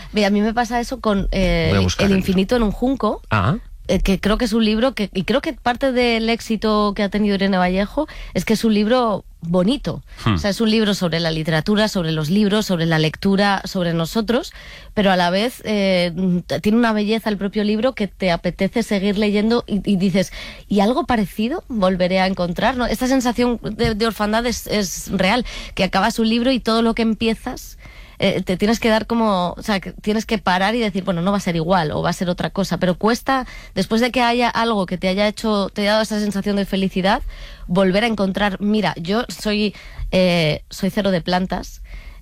Mira, a mí me pasa eso con El infinito en un junco. Que creo que es un libro y creo que parte del éxito que ha tenido Irene Vallejo es que es un libro bonito. O sea, es un libro sobre la literatura, sobre los libros, sobre la lectura, sobre nosotros, pero a la vez tiene una belleza el propio libro que te apetece seguir leyendo y dices, ¿y algo parecido volveré a encontrar? ¿No? Esta sensación de orfandad es real, que acabas un libro y todo lo que empiezas te tienes que dar como, o sea, que tienes que parar y decir, bueno, no va a ser igual o va a ser otra cosa, pero cuesta, después de que haya algo que te haya dado esa sensación de felicidad, volver a encontrar. Mira, yo soy cero de plantas,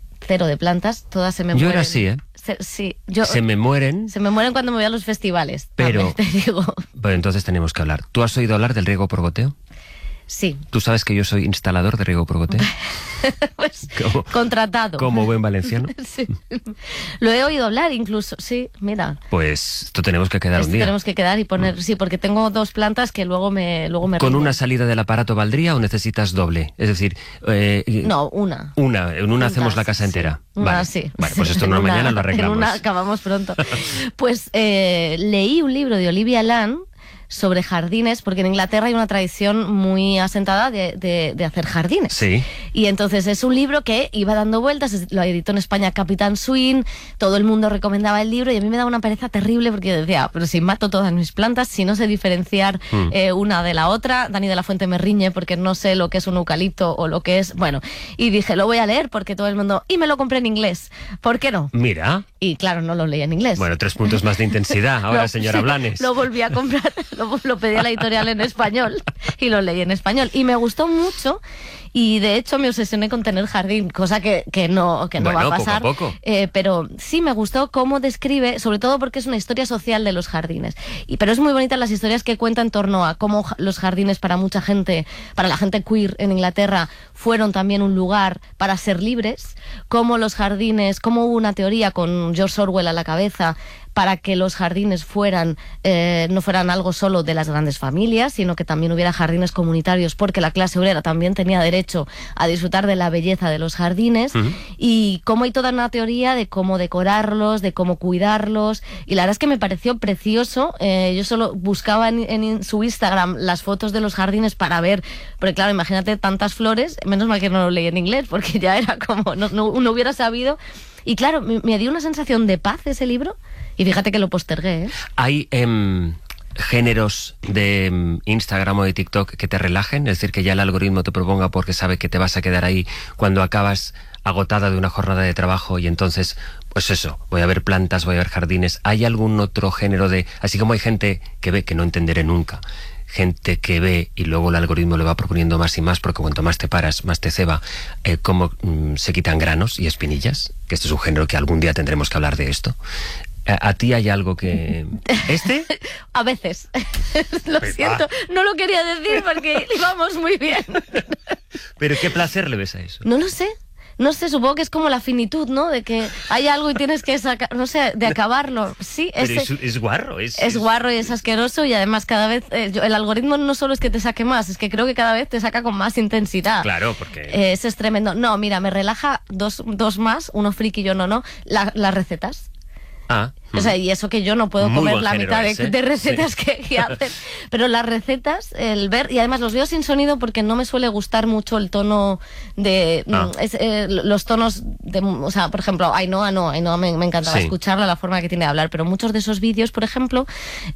todas se me mueren. Yo era así, ¿eh? Sí, se me mueren. Se me mueren cuando me voy a los festivales. Pero, te digo. Pero entonces tenemos que hablar. ¿Tú has oído hablar del riego por goteo? Sí. ¿Tú sabes que yo soy instalador de riego por goteo? Pues, contratado. Como buen valenciano. Sí. Lo he oído hablar incluso, sí, mira. Pues esto tenemos que quedar un día. Tenemos que quedar y poner, sí, porque tengo 2 plantas que luego me ¿Con una salida del aparato valdría o necesitas doble? Es decir... no, una. En una hacemos la casa entera. Una, vale. sí. Vale, pues esto no mañana lo arreglamos. En una acabamos pronto. Pues leí un libro de Olivia Land sobre jardines, porque en Inglaterra hay una tradición muy asentada de hacer jardines. Sí. Y entonces es un libro que iba dando vueltas, lo editó en España Capitán Swing, todo el mundo recomendaba el libro y a mí me daba una pereza terrible porque yo decía, pero si mato todas mis plantas, si no sé diferenciar una de la otra, Dani de la Fuente me riñe porque no sé lo que es un eucalipto o lo que es, bueno, y dije, lo voy a leer porque todo el mundo, y me lo compré en inglés, ¿por qué no? Mira. Y claro, no lo leí en inglés. Bueno, 3 puntos más de intensidad ahora, señora Blanes. Lo volví a comprar, lo pedí a la editorial en español y lo leí en español. Y me gustó mucho y de hecho me obsesioné con tener jardín, cosa que no bueno, va a pasar. Poco a poco. Pero sí me gustó cómo describe, sobre todo porque es una historia social de los jardines. Pero es muy bonita las historias que cuenta en torno a cómo los jardines para mucha gente, para la gente queer en Inglaterra, fueron también un lugar para ser libres, cómo los jardines, cómo hubo una teoría con George Orwell a la cabeza para que los jardines no fueran algo solo de las grandes familias, sino que también hubiera jardines comunitarios, porque la clase obrera también tenía derecho a disfrutar de la belleza de los jardines, y cómo hay toda una teoría de cómo decorarlos, de cómo cuidarlos, y la verdad es que me pareció precioso. Yo solo buscaba en su Instagram las fotos de los jardines para ver, porque claro, imagínate tantas flores, menos mal que no lo leí en inglés, porque ya era como, no hubiera sabido. Y claro, me dio una sensación de paz ese libro, y fíjate que lo postergué, ¿eh? Hay géneros de Instagram o de TikTok que te relajen, es decir, que ya el algoritmo te proponga porque sabe que te vas a quedar ahí cuando acabas agotada de una jornada de trabajo y entonces, pues eso, voy a ver plantas, voy a ver jardines. ¿Hay algún otro género así como hay gente que ve, que no entenderé nunca, gente que ve y luego el algoritmo le va proponiendo más y más, porque cuanto más te paras, más te ceba, cómo se quitan granos y espinillas, que este es un género que algún día tendremos que hablar de esto? ¿A ti hay algo que...? ¿Este? A veces. Lo siento, no lo quería decir porque íbamos muy bien. ¿Pero qué placer le ves a eso? No lo sé. No sé, supongo que es como la finitud, ¿no? De que hay algo y tienes que sacar, no sé, de acabarlo. Sí, pero es guarro. Es guarro y es asqueroso, y además cada vez... el algoritmo no solo es que te saque más, es que creo que cada vez te saca con más intensidad. Claro, porque... Eso es tremendo. No, mira, me relaja dos más, uno friki y uno no, las recetas. O sea, y eso que yo no puedo comer la mitad de recetas que hacen. Pero las recetas, el ver, y además los veo sin sonido porque no me suele gustar mucho el tono de... los tonos de... O sea, por ejemplo, Ainhoa me encantaba escucharla, la forma que tiene de hablar, pero muchos de esos vídeos, por ejemplo,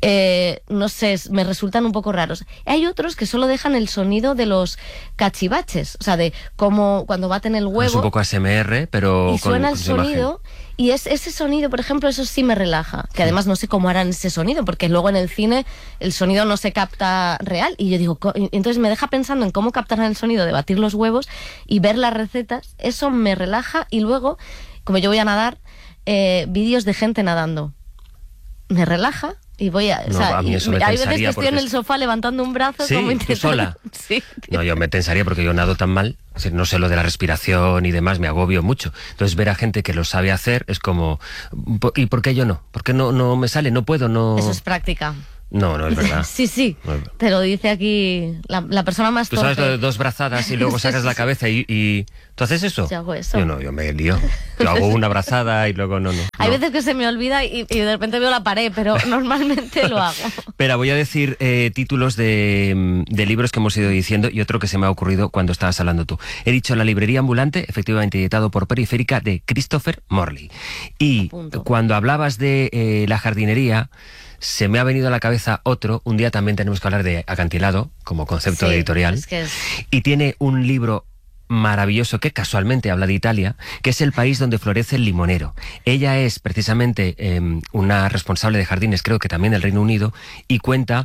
no sé, me resultan un poco raros. Hay otros que solo dejan el sonido de los cachivaches, o sea, de cómo cuando baten el huevo... Es un poco ASMR, pero... Y suena el sonido... Y ese sonido, por ejemplo, eso sí me relaja. Que además no sé cómo harán ese sonido, porque luego en el cine el sonido no se capta real. Y yo digo, entonces me deja pensando en cómo captarán el sonido de batir los huevos y ver las recetas. Eso me relaja. Y luego, como yo voy a nadar, vídeos de gente nadando. Me relaja. Y voy a... a mí eso me hay veces que estoy en el sofá levantando un brazo. ¿Sí? Como ¿Tú sola? Sí. No, yo me tensaría porque yo nado tan mal, es decir, no sé lo de la respiración y demás, me agobio mucho. Entonces ver a gente que lo sabe hacer es como... ¿Y por qué yo no? ¿Por qué no me sale? No puedo, no... Eso es práctica. No es verdad. Sí. Te lo dice aquí la persona más torpe. Tú sabes lo de 2 brazadas y luego sacas la cabeza y ¿Tú haces eso? Yo hago eso. Yo no, yo me lío. Yo hago una abrazada y luego no. Hay veces que se me olvida y de repente veo la pared, pero normalmente lo hago. Espera, voy a decir títulos de libros que hemos ido diciendo y otro que se me ha ocurrido cuando estabas hablando tú. He dicho La librería ambulante, efectivamente editado por Periférica, de Christopher Morley. Y cuando hablabas de la jardinería, se me ha venido a la cabeza otro. Un día también tenemos que hablar de acantilado como concepto editorial. Y tiene un libro maravilloso que casualmente habla de Italia, que es el país donde florece el limonero. Ella es precisamente una responsable de jardines, creo que también del Reino Unido, y cuenta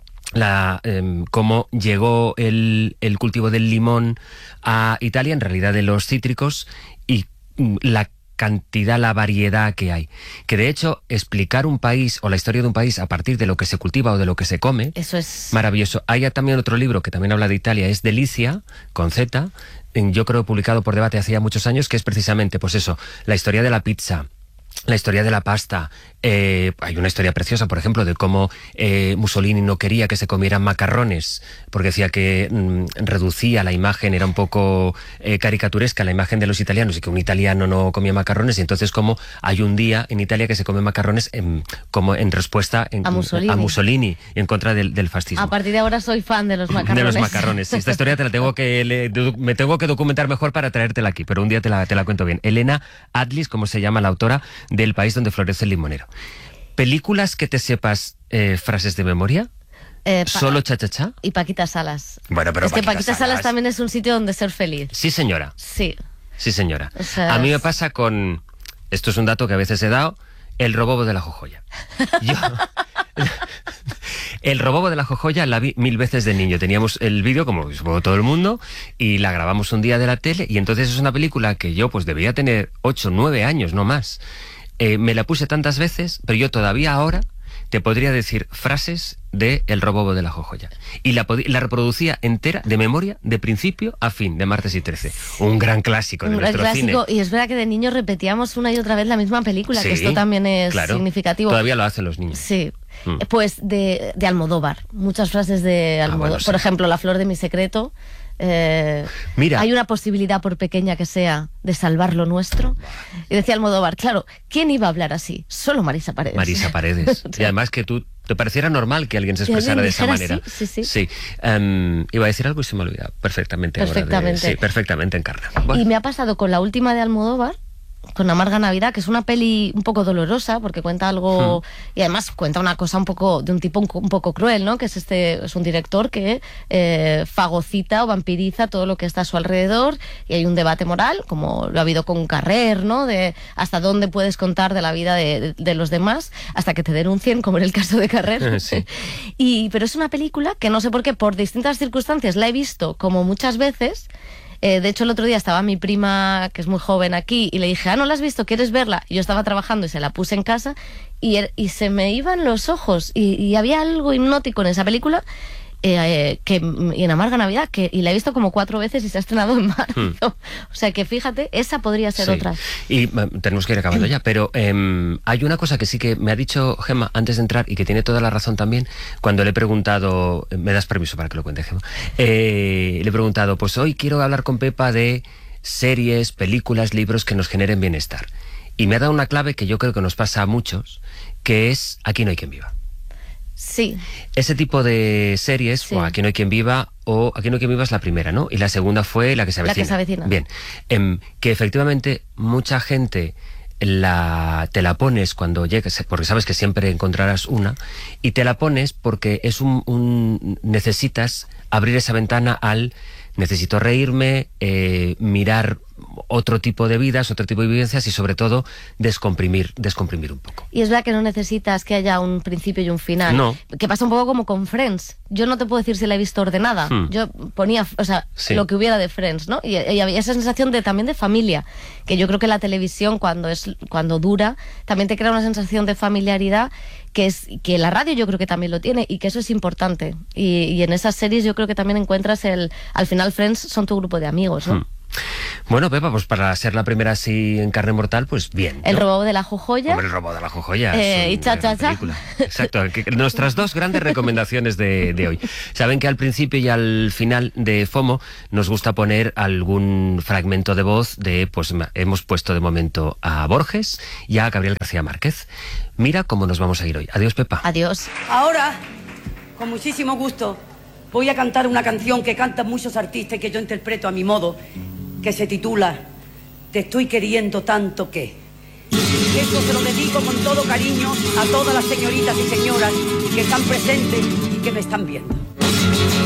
cómo llegó el cultivo del limón a Italia, en realidad de los cítricos, y la cantidad, la variedad que hay. Que de hecho, explicar un país o la historia de un país a partir de lo que se cultiva o de lo que se come, eso es maravilloso. Hay también otro libro que también habla de Italia, es Delicia, con Z, yo creo publicado por Debate hace ya muchos años, que es precisamente, pues eso, la historia de la pizza, la historia de la pasta. Hay una historia preciosa, por ejemplo, de cómo Mussolini no quería que se comieran macarrones, porque decía que reducía la imagen, era un poco caricaturesca la imagen de los italianos, y que un italiano no comía macarrones, y entonces como hay un día en Italia que se come macarrones como en respuesta a Mussolini y en contra del fascismo. A partir de ahora soy fan de los macarrones. De los macarrones. Esta historia me tengo que documentar mejor para traértela aquí, pero un día te la cuento bien. Elena Adlis, como se llama la autora del país donde florece el limonero. ¿Películas que te sepas frases de memoria? ¿Solo cha-cha-cha? Y Paquita Salas. Bueno, pero es que Paquita Salas también es un sitio donde ser feliz. Sí, señora. Sí. Sí, señora. O sea, a mí me pasa con... Esto es un dato que a veces he dado. El robobo de la Jojoya. El robobo de la Jojoya la vi 1000 veces de niño. Teníamos el vídeo, como supongo todo el mundo, y la grabamos un día de la tele, y entonces es una película que yo pues debía tener 8, 9 años, no más. Me la puse tantas veces, pero yo todavía ahora te podría decir frases de El robobo de la Jojoya. Y la reproducía entera, de memoria, de principio a fin, de martes y 13. Un gran clásico de nuestro cine. Y es verdad que de niños repetíamos una y otra vez la misma película, sí, que esto también es significativo. Todavía lo hacen los niños. Sí. Pues de Almodóvar. Muchas frases de Almodóvar. Bueno, sí. Por ejemplo, La flor de mi secreto. Mira, hay una posibilidad, por pequeña que sea, de salvar lo nuestro. Y decía Almodóvar, claro, ¿quién iba a hablar así? Solo Marisa Paredes. Marisa Paredes. Y además que tú te pareciera normal que alguien se expresara de esa manera. Sí. Iba a decir algo y se me olvida perfectamente. Perfectamente. Sí, perfectamente encarna. Bueno. Y me ha pasado con la última de Almodóvar, con Amarga Navidad, que es una peli un poco dolorosa porque cuenta algo y además cuenta una cosa un poco de un tipo un poco cruel, ¿no? Que es un director que fagocita o vampiriza todo lo que está a su alrededor, y hay un debate moral, como lo ha habido con Carrer, ¿no? De hasta dónde puedes contar de la vida de los demás hasta que te denuncien, como en el caso de Carrer. Sí. Pero es una película que no sé por qué, por distintas circunstancias, la he visto como muchas veces. De hecho, el otro día estaba mi prima, que es muy joven aquí, y le dije, ¿no la has visto? ¿Quieres verla? Y yo estaba trabajando y se la puse en casa, y se me iban los ojos, y había algo hipnótico en esa película, y en Amarga Navidad, y la he visto como 4 veces y se ha estrenado en marzo. O sea que fíjate, esa podría ser otra. Y tenemos que ir acabando ya, pero hay una cosa que sí que me ha dicho Gemma antes de entrar, y que tiene toda la razón también, cuando le he preguntado, ¿me das permiso para que lo cuente, Gemma? Le he preguntado, pues hoy quiero hablar con Pepa de series, películas, libros que nos generen bienestar. Y me ha dado una clave que yo creo que nos pasa a muchos, que es Aquí no hay quien viva. Sí. Ese tipo de series, sí. O Aquí no hay quien viva, o Aquí no hay quien viva es la primera, ¿no? Y la segunda fue La que se avecina. La que se avecina. Bien. Que efectivamente mucha gente te la pones cuando llegues, porque sabes que siempre encontrarás una, y te la pones porque es necesitas abrir esa ventana al necesito reírme, mirar otro tipo de vidas, otro tipo de vivencias, y sobre todo descomprimir un poco. Y es verdad que no necesitas que haya un principio y un final. No. Que pasa un poco como con Friends. Yo no te puedo decir si la he visto ordenada. Yo ponía, sí, lo que hubiera de Friends, ¿no? Y había esa sensación también de familia, que yo creo que la televisión cuando dura también te crea una sensación de familiaridad, que la radio yo creo que también lo tiene, y que eso es importante. Y en esas series yo creo que también encuentras al final Friends son tu grupo de amigos, ¿no? Bueno, Pepa, pues para ser la primera así en carne mortal, pues bien, ¿no? El robo de la jojoya. Hombre, el robo de la jojoya. Y cha, cha, cha. Exacto. Nuestras dos grandes recomendaciones de hoy. Saben que al principio y al final de FOMO nos gusta poner algún fragmento de voz de, pues hemos puesto de momento a Borges y a Gabriel García Márquez. Mira cómo nos vamos a ir hoy. Adiós, Pepa. Adiós. Ahora, con muchísimo gusto, voy a cantar una canción que cantan muchos artistas y que yo interpreto a mi modo, que se titula Te estoy queriendo tanto que. Y esto se lo dedico con todo cariño a todas las señoritas y señoras que están presentes y que me están viendo.